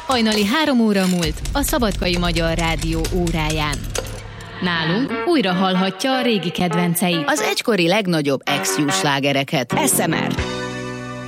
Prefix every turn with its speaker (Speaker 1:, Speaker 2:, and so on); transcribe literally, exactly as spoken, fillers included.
Speaker 1: Hajnali három óra múlt a Szabadkai Magyar Rádió óráján. Nálunk újra hallhatja a régi kedvenceit.
Speaker 2: Az egykori legnagyobb ex-jó slágereket. es em er